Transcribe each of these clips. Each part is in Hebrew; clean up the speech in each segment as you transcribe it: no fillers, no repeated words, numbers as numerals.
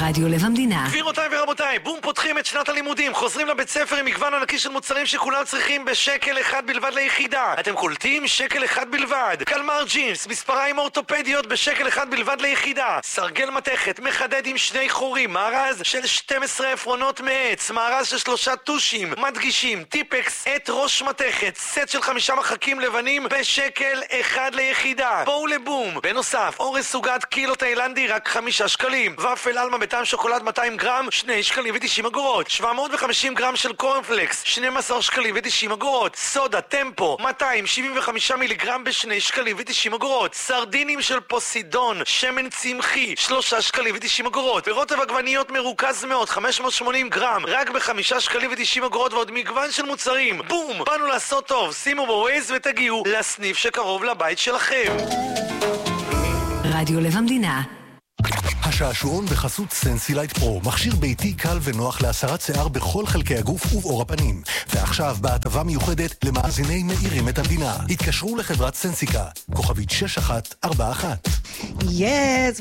רדיו לב המדינה. גבירותיי ורבותיי, בום, פותחים את שנת הלימודים, חוזרים לבית ספר עם מגוון ענקי של מוצרים שכולם צריכים בשקל אחד בלבד ליחידה. אתם קולטים? שקל אחד בלבד. קלמר ג'ינס, מספריים אורתופדיות בשקל אחד בלבד ליחידה. סרגל מתכת, מחדד עם 2 חורים, מארז של 12 עפרונות מעץ, מארז של 3 טושים, מדגישים, טיפקס, את ראש מתכת, סט של 5 מחקים לבנים בשקל אחד ליחידה. בואו לבום. בנוסף, אורז סוגת קילו תאילנדי רק 5 שקלים. ופל אלמה בטעם שוקולד 200 גרם 2 שקלים ו90 אגורות. 750 גרם של קורנפלקס 12 שקלים ו90 אגורות. סודה טמפו 275 מיליגרם ב2 שקלים ו90 אגורות. סרדינים של פוסידון שמן צמחי 3 שקלים ו90 אגורות. ורוטב עגבניות מרוכז מאוד 580 גרם רק ב5 שקלים ו90 אגורות, ועוד מגוון של מוצרים. בום! באנו לעשות טוב, שימו בווייז ותגיעו לסניף שקרוב לבית שלכם. רדיו לב המדינה. השעשועון בחסות סנסילייט פרו, מכשיר ביתי קל ונוח להסרת שיער בכל חלקי הגוף ובעור הפנים. ועכשיו בהטבה מיוחדת למאזיני מאירים את המדינה. התקשרו לחברת סנסיקה, כוכבית 6141. יס,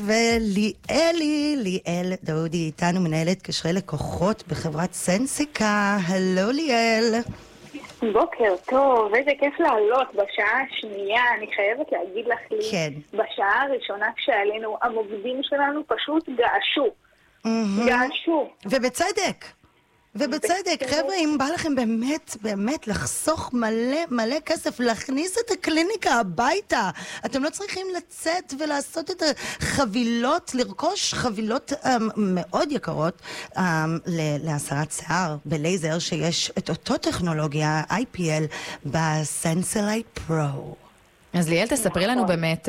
ליאל דודי איתנו, מנהלת קשרי לקוחות בחברת סנסיקה. הלו ליאל. בוקר טוב, איזה כיף לעלות בשעה השנייה. אני חייבת להגיד לך לי, כן. בשעה הראשונה כשעלינו, המוקדים שלנו פשוט געשו. געשו. ובצדק, חבר'ה, אם בא לכם באמת לחסוך מלא כסף, להכניס את הקליניקה הביתה, אתם לא צריכים לצאת ולעשות את החבילות, לרכוש חבילות מאוד יקרות להסרת שיער בלייזר, שיש את אותו טכנולוגיה IPL בסנסילייט פרו. אז ליאל, תספרי לנו באמת...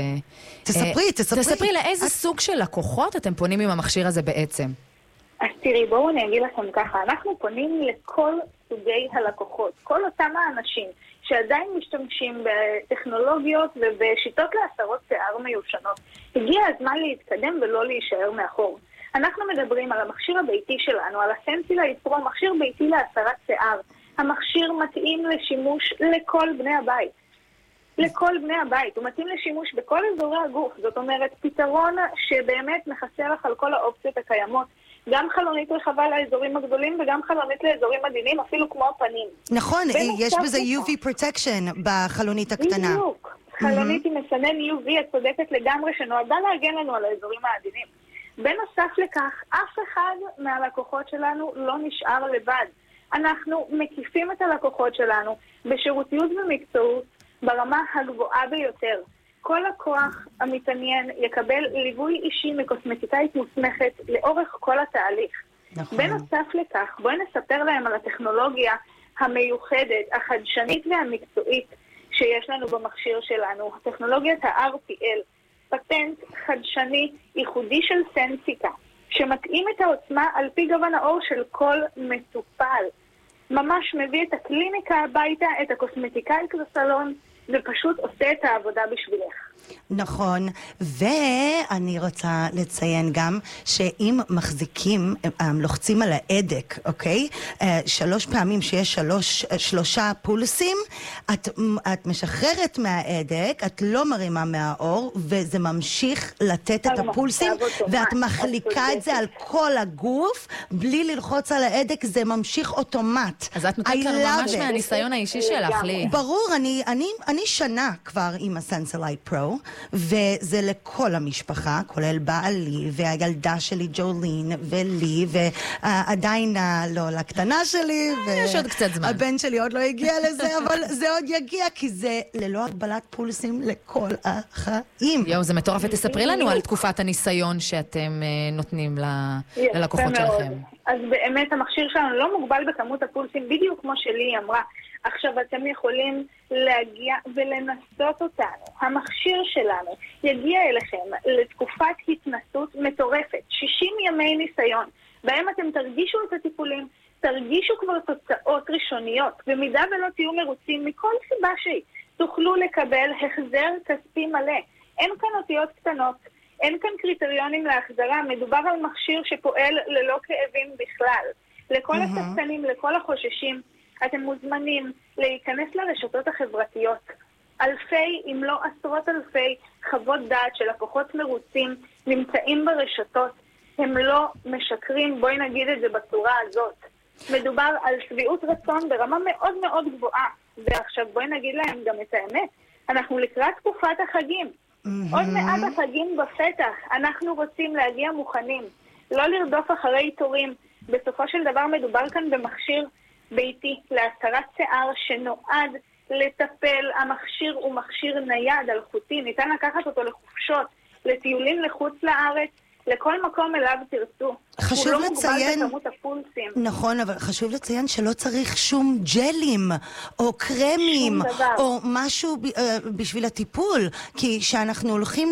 תספרי לאיזה סוג של לקוחות אתם פונים עם המכשיר הזה בעצם. אז תראי, בואו אני אגיד לכם ככה, אנחנו פונים לכל סוגי הלקוחות, כל אותם האנשים שעדיין משתמשים בטכנולוגיות ובשיטות להסרות שיער מיושנות. הגיע הזמן להתקדם ולא להישאר מאחור. אנחנו מדברים על המכשיר הביתי שלנו, על הסנסילייט פרו, מכשיר ביתי להסרת שיער. המכשיר מתאים לשימוש לכל בני הבית. לכל בני הבית, הוא מתאים לשימוש בכל אזורי הגוף, זאת אומרת פתרון שבאמת מכסה לך על כל האופציות הקיימות. גם חלונית רחבה לאזורים הגדולים וגם חלונית לאזורים עדינים, אפילו כמו הפנים. נכון, יש בזה UV protection בחלונית הקטנה. בדיוק. חלונית עם מסנן UV, את צודקת לגמרי, שנועדה להגן לנו על האזורים העדינים. בנוסף לכך, אף אחד מהלקוחות שלנו לא נשאר לבד. אנחנו מקיפים את הלקוחות שלנו בשירותיות ומקצועיות ברמה הגבוהה ביותר. כל לקוח המתעניין יקבל ליווי אישי מקוסמטיקאית מוסמכת לאורך כל התהליך. נכון. בנוסף לכך, בואי נספר להם על הטכנולוגיה המיוחדת, החדשנית והמקצועית שיש לנו במכשיר שלנו, טכנולוגיית ה-RPL, פטנט חדשני ייחודי של סנסיקה, שמתאים את העוצמה על פי גוון האור של כל מטופל. ממש מביא את הקליניקה הביתה, את הקוסמטיקאית לסלון, ופשוט עושה את העבודה בשבילך. נכון, ואני רוצה לציין גם שאם מחזיקים, לוחצים על ההדק, אוקיי? 3 פעמים שיש 3 פולסים, את משחררת מההדק, את לא מרימה מהאור, וזה ממשיך לתת את הפולסים, ואת מחליקה את זה על כל הגוף, בלי ללחוץ על ההדק, זה ממשיך אוטומט. אז את נותנת לנו ממש מהניסיון האישי שלך, לי. ברור, אני שנה כבר עם הסנסילייט פרו, וזה לכל המשפחה, כולל בעלי והילדה שלי ג'ולין ולי, ועדיין לא לקטנה שלי, יש עוד קצת זמן. הבן שלי עוד לא הגיע לזה, אבל זה עוד יגיע, כי זה ללא הגבלת פולסים לכל החיים. יואו, זה מטורף. ותספרי לנו על תקופת הניסיון שאתם נותנים ללקוחות שלכם. אז באמת המכשיר שלנו לא מוגבל בכמות הפולסים, בדיוק כמו שלי אמרה. עכשיו אתם יכולים להגיע ולנסות אותנו. המכשיר שלנו יגיע אליכם לתקופת התנסות מטורפת, 60 ימי ניסיון, בהם אתם תרגישו את הטיפולים, תרגישו כבר תוצאות ראשוניות, במידה ולא תהיו מרוצים מכל סיבה שהיא, תוכלו לקבל החזר כספי מלא. אין כאן אותיות קטנות, אין כאן קריטריונים להחזרה, מדובר על מכשיר שפועל ללא כאבים בכלל. לכל הספקנים, לכל החוששים, אתם מוזמנים להיכנס לרשתות החברתיות. אלפי, אם לא עשרות אלפי, חוות דעת של לקוחות מרוצים נמצאים ברשתות. הם לא משקרים, בואי נגיד את זה בצורה הזאת. מדובר על שביעות רצון ברמה מאוד מאוד גבוהה. ועכשיו בואי נגיד להם גם את האמת. אנחנו לקראת תקופת החגים. עוד מעט החגים בפתח. אנחנו רוצים להגיע מוכנים. לא לרדוף אחרי תורים. בסופו של דבר מדובר כאן במכשיר ביתי להסרת שיער שנועד לטפל. המכשיר הוא מכשיר נייד, אלחוטי. ניתן לקחת אותו לחופשות, לטיולים לחוץ לארץ. לכל מקום אליו תרצו. חשוב הוא לא לציין, מוגבל בכמות הפולסים. נכון, אבל חשוב לציין שלא צריך שום ג'לים או קרמים או משהו בשביל הטיפול, כי כשאנחנו הולכים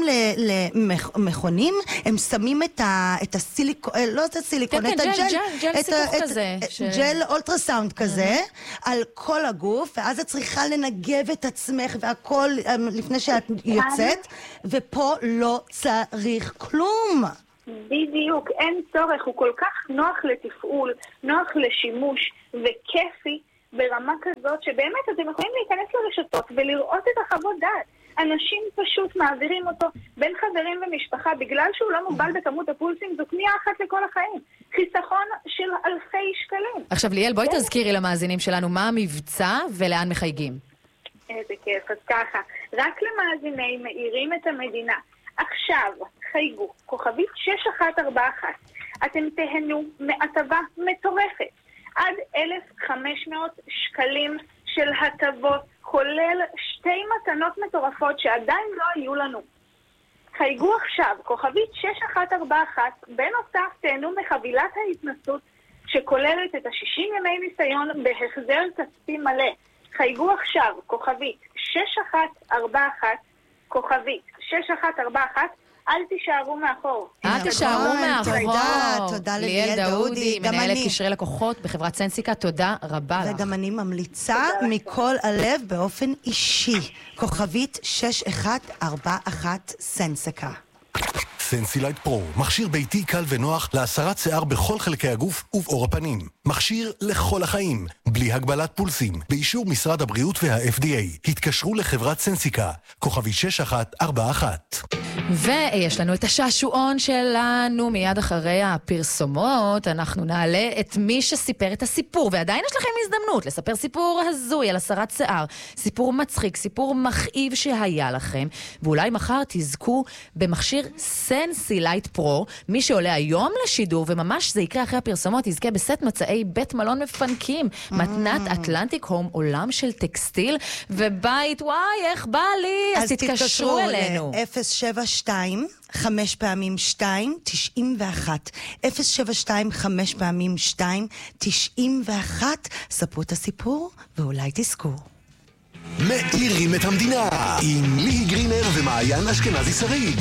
למכונים, הם שמים את הסיליקון, לא את הסיליקון, את ג'ל סיפוך כזה. ג'ל אולטרסאונד כזה, על כל הגוף, ואז את צריכה לנגב את עצמך והכל לפני שאת יוצאת, ופה לא צריך כלום. בדיוק, אין צורך, הוא כל כך נוח לתפעול, נוח לשימוש וכיפי ברמה כזאת שבאמת אתם יכולים להיכנס לרשתות ולראות את החוות דעת. אנשים פשוט מעבירים אותו בין חברים ומשפחה בגלל שהוא לא מוגבל בכמות הפולסים, זו קנייה אחת לכל החיים. חיסכון של אלפי שקלים. עכשיו ליאל, בואי תזכירי למאזינים שלנו מה המבצע ולאן מחייגים. איזה כיף, אז ככה, רק למאזיני מאירים את המדינה. עכשיו, חייגו, כוכבית 6141. אתם תהנו מהטבה מטורפת. עד 1,500 שקלים של הטבות, כולל 2 מתנות מטורפות שעדיין לא היו לנו. חייגו עכשיו, כוכבית 6141. בנוסף, תהנו מחבילת ההתנסות שכוללת את 60 ימי ניסיון בהחזר כספי מלא. חייגו עכשיו, כוכבית 6141. כוכבית 6141, אל תישארו מאחור. אל תישארו מאחור. תודה ליאל דאודי, מנהלת קשרי לקוחות בחברת סנסיקה, תודה רבה לך. וגם אני ממליצה מכל הלב באופן אישי. כוכבית 6141 סנסיקה. סנסילייט פרו, מכשיר ביתי קל ונוח להסרת שיער בכל חלקי הגוף ובעור הפנים. מכשיר לכל החיים, בלי הגבלת פולסים, באישור משרד הבריאות וה-FDA. התקשרו לחברת סנסיקה, כוכבי 6141. ויש לנו את השעשועון שלנו מיד אחרי הפרסומות. אנחנו נעלה את מי שסיפר את הסיפור, ועדיין יש לכם הזדמנות לספר סיפור הזוי על הסרת שיער, סיפור מצחיק, סיפור מכאיב שהיה לכם, ואולי מחר תזכו במכשיר סנסילייט פרו. מי שעולה היום לשידור, וממש זה יקרה אחרי הפרסומות, יזכה בסט מצאי בית מלון מפנקים, מתנת אטלנטיק הום, עולם של טקסטיל ובית. וואי, איך בא לי? אז תתקשרו אלינו. 072 5 פעמים 2 91 072 5 פעמים 2 91. ספרו את הסיפור ואולי תזכו. מאירים את המדינה עם ליהי גרינר ומעיין אשכנזי שריג.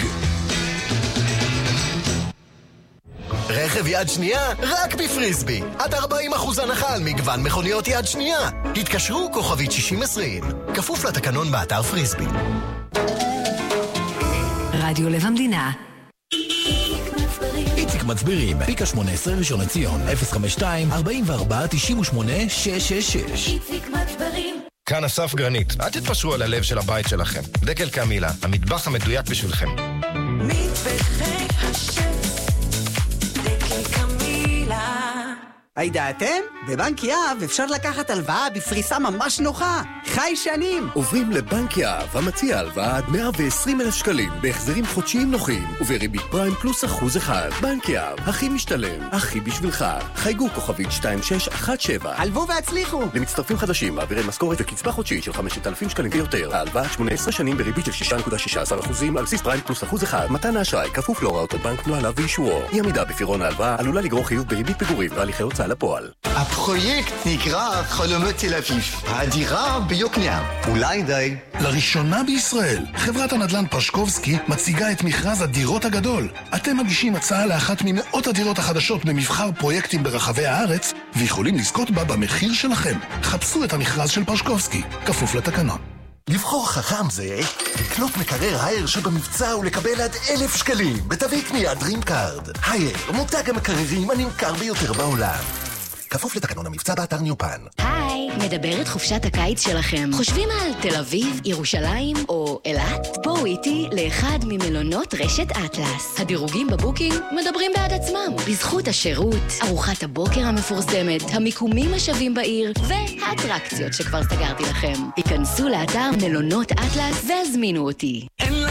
רכב יד שנייה רק בפריסבי, עד 40% הנחה על מגוון מכוניות יד שנייה. התקשרו כוכבית 6020, כפוף לתקנון באתר פריסבי. רדיו לב המדינה. איציק מצבירים, פיקה 18 ראשון לציון, 052-44-98-666. איציק מצבירים. כאן אסף גרנית, אל תתפשרו על הלב של הבית שלכם. דקל קמילה, המטבח המדויק בשבילכם. מטבחי השף, דקל קמילה. הידעתם? בבנק יהב אפשר לקחת הלוואה בפריסה ממש נוחה. חי שנים. עוברים לבנק יהב, המציע הלוואה עד 120,000 שקלים, בהחזרים חודשיים נוחים, ובריבית פריים פלוס 1%. בנק יהב, הכי משתלם, הכי בשבילך. חייגו כוכבית 2617. הלוו והצליחו. למצטרפים חדשים, מעבירי משכורת וקצבה חודשית של 5,000 שקלים ויותר. ההלוואה 18 שנים בריבית של 6.16% על בסיס פריים פלוס 1%. מתן האשראי כפוף להוראות הבנק, נוהליו ואישורו. אי עמידה בפירעון ההלוואה עלולה לגרור חיוב בריבית פיגורים והליכי הוצאה לפועל. הפרויקט נקרא חלומות תל אביב. הדירה ביוקנעם. אולי די. לראשונה בישראל, חברת הנדל"ן פרשקובסקי מציגה את מכרז הדירות הגדול. אתם מגישים הצעה לאחת ממאות הדירות החדשות במבחר פרויקטים ברחבי הארץ, ויכולים לזכות בה במחיר שלכם. חפשו את המכרז של פרשקובסקי, כפוף לתקנון. לבחור חכם זה לקנות מקרר הייר שבמבצע ולקבל עד 1,000 שקלים בתווי קנייה דרים קארד. הייר, מותג המקררים הנמכר ביותר בעולם. כפוף לתקנון המבצע באתר ניופן. היי, מדברת חופשת הקיץ שלכם. חושבים על תל אביב, ירושלים או אילת? בואו איתי לאחד ממלונות רשת אטלס. הדירוגים בבוקינג מדברים בעד עצמם. בזכות השירות, ארוחת הבוקר המפורסמת, המיקומים השווים בעיר והאטרקציות שכבר סגרתי לכם. היכנסו לאתר מלונות אטלס והזמינו אותי.